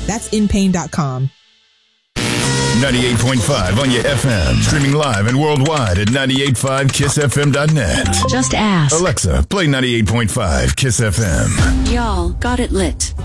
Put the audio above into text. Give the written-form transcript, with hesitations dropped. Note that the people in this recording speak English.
That's inpain.com. 98.5 on your FM. Streaming live and worldwide at 98.5kissfm.net. Just ask. Alexa, play 98.5 Kiss FM. Y'all got it lit.